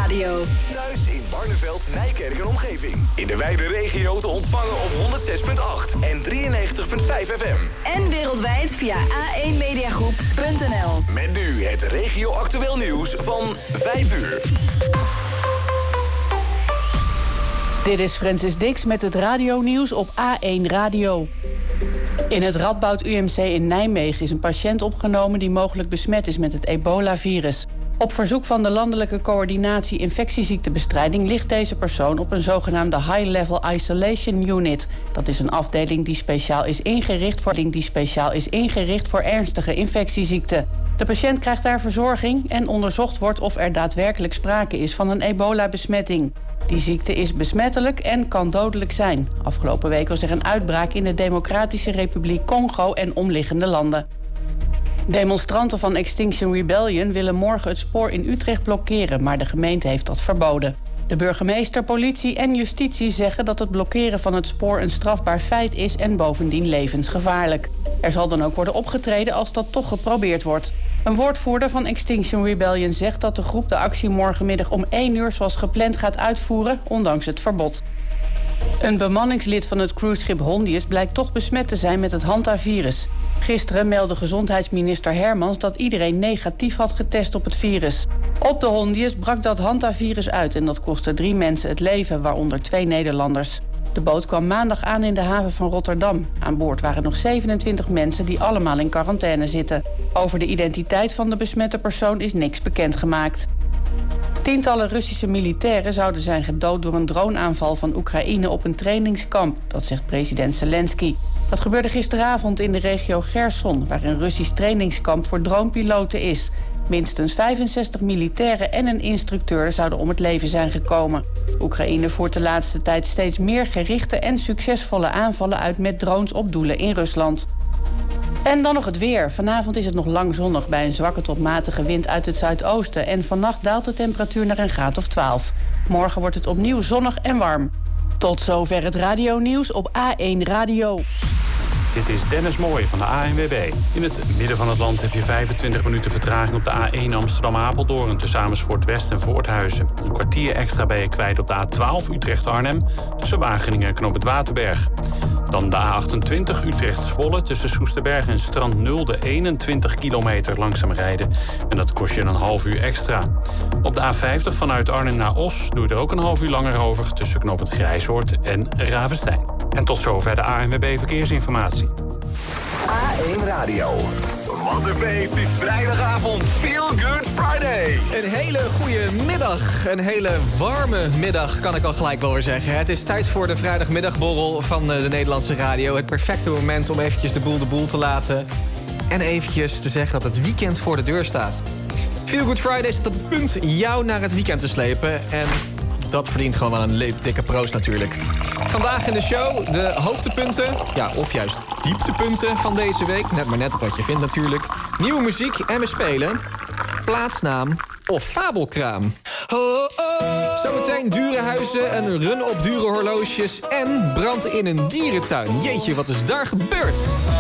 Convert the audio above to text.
Radio. Thuis in Barneveld, Nijkerk en omgeving. In de wijde regio te ontvangen op 106.8 en 93.5 FM. En wereldwijd via a1mediagroep.nl. Met nu het regio actueel nieuws van 5 uur. Dit is Francis Dix met het radionieuws op A1 Radio. In het Radboud UMC in Nijmegen is een patiënt opgenomen die mogelijk besmet is met het ebola-virus. Op verzoek van de Landelijke Coördinatie Infectieziektebestrijding ligt deze persoon op een zogenaamde High-Level Isolation Unit. Dat is een afdeling die speciaal is ingericht voor ernstige infectieziekten. De patiënt krijgt daar verzorging en onderzocht wordt of er daadwerkelijk sprake is van een ebola-besmetting. Die ziekte is besmettelijk en kan dodelijk zijn. Afgelopen week was er een uitbraak in de Democratische Republiek Congo en omliggende landen. Demonstranten van Extinction Rebellion willen morgen het spoor in Utrecht blokkeren, maar de gemeente heeft dat verboden. De burgemeester, politie en justitie zeggen dat het blokkeren van het spoor een strafbaar feit is en bovendien levensgevaarlijk. Er zal dan ook worden opgetreden als dat toch geprobeerd wordt. Een woordvoerder van Extinction Rebellion zegt dat de groep de actie morgenmiddag om 1 uur zoals gepland gaat uitvoeren, ondanks het verbod. Een bemanningslid van het cruiseschip Hondius blijkt toch besmet te zijn met het hantavirus. Gisteren meldde gezondheidsminister Hermans dat iedereen negatief had getest op het virus. Op de Hondius brak dat hantavirus uit en dat kostte 3 mensen het leven, waaronder 2 Nederlanders. De boot kwam maandag aan in de haven van Rotterdam. Aan boord waren nog 27 mensen die allemaal in quarantaine zitten. Over de identiteit van de besmette persoon is niks bekendgemaakt. Tientallen Russische militairen zouden zijn gedood door een droneaanval van Oekraïne op een trainingskamp, dat zegt president Zelensky. Dat gebeurde gisteravond in de regio Gerson, waar een Russisch trainingskamp voor dronepiloten is. Minstens 65 militairen en een instructeur zouden om het leven zijn gekomen. Oekraïne voert de laatste tijd steeds meer gerichte en succesvolle aanvallen uit met drones op doelen in Rusland. En dan nog het weer. Vanavond is het nog lang zonnig bij een zwakke tot matige wind uit het zuidoosten. En vannacht daalt de temperatuur naar een graad of 12. Morgen wordt het opnieuw zonnig en warm. Tot zover het radionieuws op A1 Radio. Dit is Dennis Mooij van de ANWB. In het midden van het land heb je 25 minuten vertraging op de A1 Amsterdam-Apeldoorn tussen Amersfoort West en Voorthuizen. Een kwartier extra ben je kwijt op de A12 Utrecht-Arnhem tussen Wageningen en Knoop het Waterberg. Dan de A28 Utrecht-Zwolle tussen Soesterberg en Strand Nul de 21 kilometer langzaam rijden. En dat kost je een half uur extra. Op de A50 vanuit Arnhem naar Os doe je er ook een half uur langer over tussen Knoop het Grijshoort en Ravenstein. En tot zover de ANWB Verkeersinformatie. A1 Radio. Wat een feest, het is vrijdagavond. Feel Good Friday. Een hele goede middag. Een hele warme middag, kan ik al gelijk wel weer zeggen. Het is tijd voor de vrijdagmiddagborrel van de Nederlandse radio. Het perfecte moment om eventjes de boel te laten. En eventjes te zeggen dat het weekend voor de deur staat. Feel Good Friday staat op het punt jou naar het weekend te slepen. En dat verdient gewoon wel een dikke proost natuurlijk. Vandaag in de show de hoogtepunten, ja, of juist dieptepunten van deze week. Net maar net wat je vindt natuurlijk. Nieuwe muziek en we spelen plaatsnaam of fabelkraam. Zometeen dure huizen, een run op dure horloges en brand in een dierentuin. Jeetje, wat is daar gebeurd?